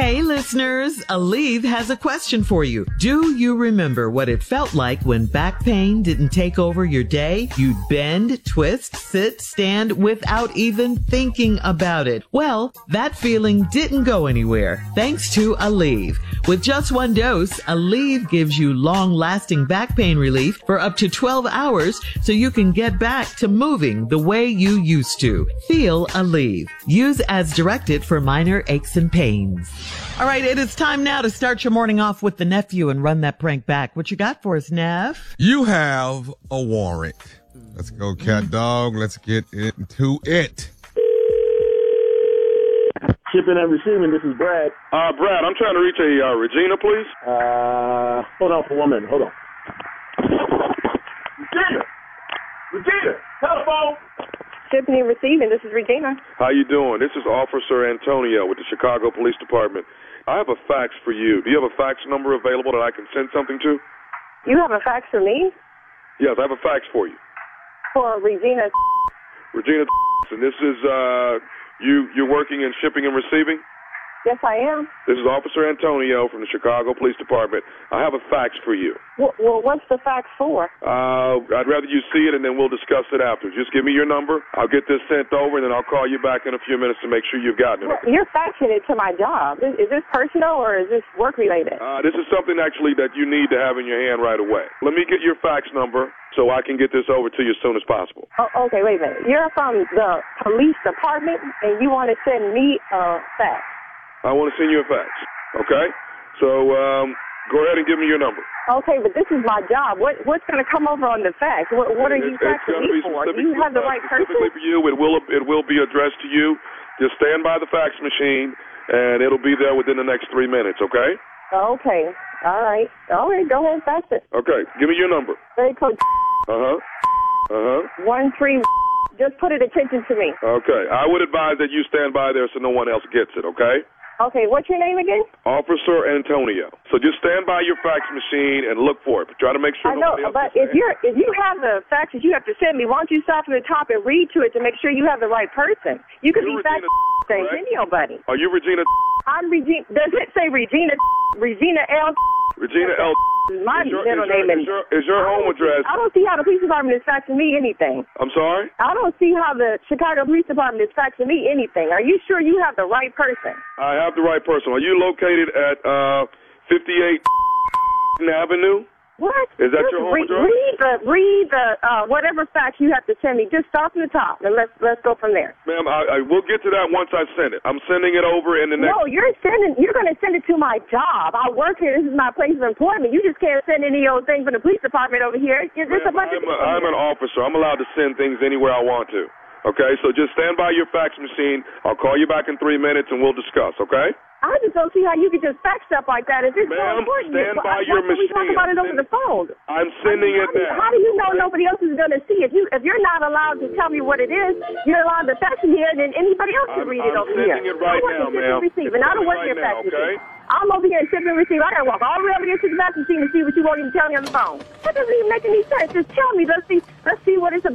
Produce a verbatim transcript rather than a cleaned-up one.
Hey, listeners, Aleve has a question for you. Do you remember what it felt like when back pain didn't take over your day? You'd bend, twist, sit, stand without even thinking about it. Well, that feeling didn't go anywhere thanks to Aleve. With just one dose, Aleve gives you long-lasting back pain relief for up to twelve hours so you can get back to moving the way you used to. Feel Aleve. Use as directed for minor aches and pains. All right, it is time now to start your morning off with the nephew and run that prank back. What you got for us, Neff? You have a warrant. Let's go, cat dog. Let's get into it. Shipping and receiving, this is Brad. Uh, Brad, I'm trying to reach a uh, Regina, please. Uh, hold on for one minute. Hold on. Regina! Regina! Telephone! Shipping and receiving, this is Regina. How you doing? This is Officer Antonio with the Chicago Police Department. I have a fax for you. Do you have a fax number available that I can send something to? You have a fax for me? Yes, I have a fax for you. For Regina. Regina, and this is, uh, you, you're working in shipping and receiving? Yes, I am. This is Officer Antonio from the Chicago Police Department. I have a fax for you. Well, well what's the fax for? Uh, I'd rather you see it, and then we'll discuss it after. Just give me your number. I'll get this sent over, and then I'll call you back in a few minutes to make sure you've gotten it. Well, you're faxing it to my job. Is, is this personal, or is this work-related? Uh, this is something, actually, that you need to have in your hand right away. Let me get your fax number so I can get this over to you as soon as possible. Oh, okay, wait a minute. You're from the police department, and you want to send me a fax? I want to send you a fax, okay? So um, go ahead and give me your number. Okay, but this is my job. What What's going to come over on the fax? What, what are you faxing me for? Do you have the right person? Specifically for you, it will, it will be addressed to you. Just stand by the fax machine, and it'll be there within the next three minutes, okay? Okay. All right. All right, go ahead and fax it. Okay, give me your number. Very close. Uh-huh. Uh-huh. One, three, just put it attention to me. Okay. I would advise that you stand by there so no one else gets it, okay? Okay, what's your name again? Officer Antonio. So just stand by your fax machine and look for it. But try to make sure I know, nobody else but if you're if you have the faxes you have to send me, why don't you start from the top and read to it to make sure you have the right person? You could You're be faxing things, anybody. Are you Regina? I'm Regina. Does it say Regina? Regina L. Regina L. My is your, middle is your, name is your, is your home address? I don't see how the police department is faxing me anything. I'm sorry? I don't see how the Chicago Police Department is faxing me anything. Are you sure you have the right person? I have the right person. Are you located at uh, fifty-eight Avenue? What? Is that Just your home read, address? Read the read the uh, whatever fax you have to send me. Just start from the top and let's let's go from there. Ma'am, I, I will get to that once I send it. I'm sending it over in the next. No, you're sending. You're going to send it to my job. I work here. This is my place of employment. You just can't send any old thing from the police department over here. There's a bunch I'm, of a, I'm an officer. I'm allowed to send things anywhere I want to. Okay, so just stand by your fax machine. I'll call you back in three minutes and we'll discuss. Okay? I just don't see how you could just fax stuff like that. If it's so Ma'am, important, stand by why your can't we machine. talk about it over the phone? I'm sending I mean, it how now. do, how do you know nobody else is going to see it? You, if you're not allowed to tell me what it is, you're allowed to fax it here, then anybody else can I'm, read it I'm over here. sending it right I work now, in ship ma'am. and receive, and I don't work right in fax now, machine. okay? I'm over here in ship and receive. I got to walk all the way over here to the fax machine to see what you won't even tell me on the phone. That doesn't even make any sense. Just tell me. Let's see. Let's see what it's about.